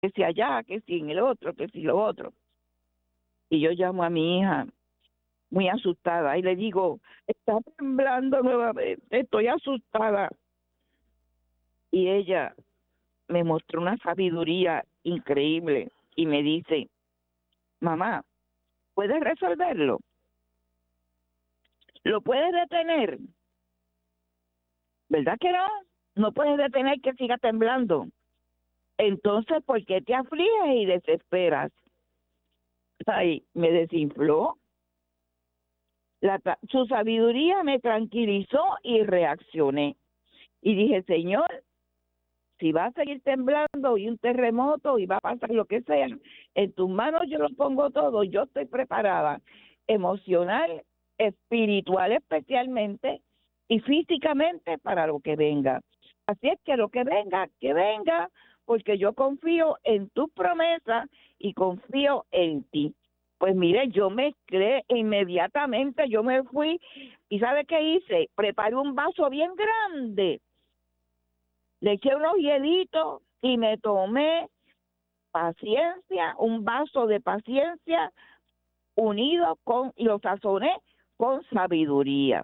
que si allá, que si en el otro, que si lo otro. Y yo llamo a mi hija muy asustada y le digo, está temblando nuevamente, estoy asustada. Y ella me mostró una sabiduría increíble y me dice, mamá, ¿puedes resolverlo? ¿Lo puedes detener? ¿Verdad que no? No puedes detener que siga temblando. Entonces, ¿por qué te afliges y desesperas? Ay, me desinfló. Su sabiduría me tranquilizó y reaccioné. Y dije, Señor, si va a seguir temblando y un terremoto y va a pasar lo que sea, en tus manos yo lo pongo todo, yo estoy preparada, emocional, espiritual especialmente y físicamente para lo que venga. Así es que lo que venga, porque yo confío en tus promesas y confío en ti. Pues mire, yo mezclé inmediatamente, yo me fui y ¿sabe qué hice? Preparé un vaso bien grande, le eché unos hielitos y me tomé paciencia, un vaso de paciencia unido con, y lo sazoné con sabiduría.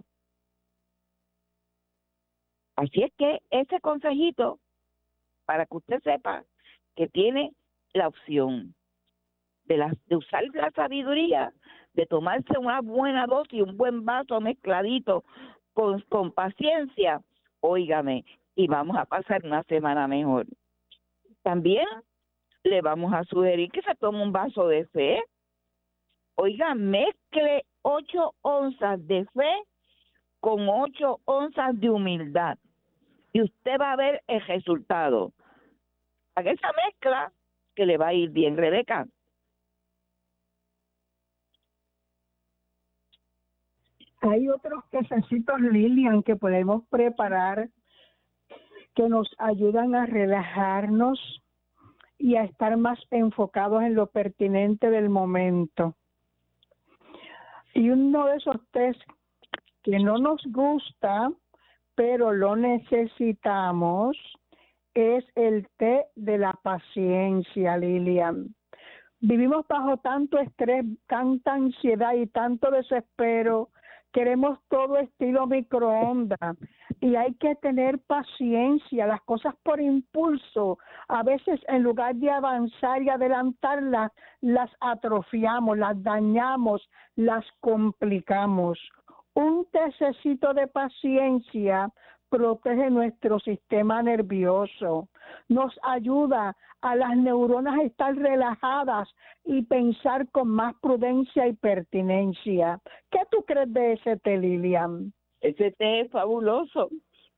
Así es que ese consejito, para que usted sepa que tiene la opción de usar la sabiduría, de tomarse una buena dosis, un buen vaso mezcladito con paciencia, óigame, y vamos a pasar una semana mejor. También le vamos a sugerir que se tome un vaso de fe. Oiga, mezcle 8 onzas de fe con 8 onzas de humildad y usted va a ver el resultado. Haga esa mezcla que le va a ir bien, Rebeca. Hay otros quesecitos, Lilian, que podemos preparar que nos ayudan a relajarnos y a estar más enfocados en lo pertinente del momento. Y uno de esos tés que no nos gusta, pero lo necesitamos, es el té de la paciencia, Lilian. Vivimos bajo tanto estrés, tanta ansiedad y tanto desespero. Queremos todo estilo microondas y hay que tener paciencia, las cosas por impulso. A veces en lugar de avanzar y adelantarlas, las atrofiamos, las dañamos, las complicamos. Un tececito de paciencia protege nuestro sistema nervioso, nos ayuda a las neuronas a estar relajadas y pensar con más prudencia y pertinencia. ¿Qué tú crees de ese té, Lilian? Ese té es fabuloso,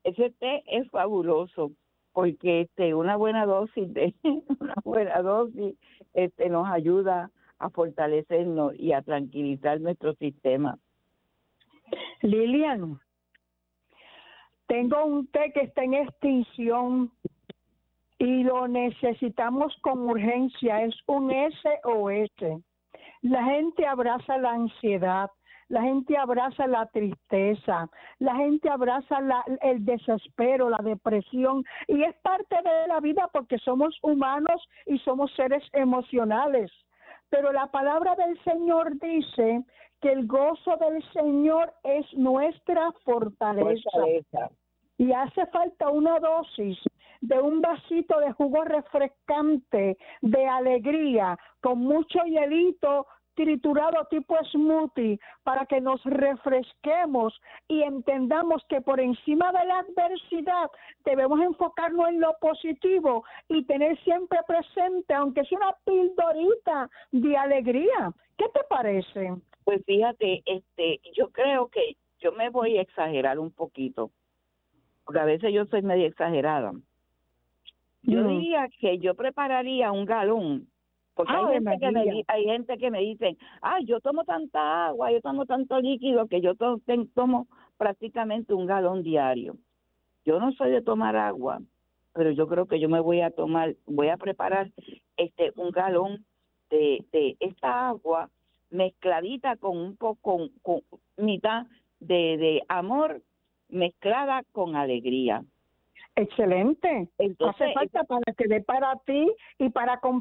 porque una buena dosis de una buena dosis nos ayuda a fortalecernos y a tranquilizar nuestro sistema. Lilian, tengo un té que está en extinción y lo necesitamos con urgencia, es un SOS. La gente abraza la ansiedad, la gente abraza la tristeza, la gente abraza el desespero, la depresión, y es parte de la vida porque somos humanos y somos seres emocionales. Pero la palabra del Señor dice que el gozo del Señor es nuestra fortaleza. Y hace falta una dosis de un vasito de jugo refrescante, de alegría, con mucho hielito triturado tipo smoothie, para que nos refresquemos y entendamos que por encima de la adversidad debemos enfocarnos en lo positivo y tener siempre presente, aunque sea una pildorita de alegría. ¿Qué te parece? Pues fíjate, yo creo que yo me voy a exagerar un poquito, porque a veces yo soy medio exagerada. Yo diría que yo prepararía un galón, porque hay gente que me dice, yo tomo tanta agua, yo tomo tanto líquido, que yo tomo prácticamente un galón diario. Yo no soy de tomar agua, pero yo creo que yo voy a preparar un galón de esta agua mezcladita con un poco, con mitad de amor mezclada con alegría. Excelente. Entonces, Hace falta para que dé para ti y para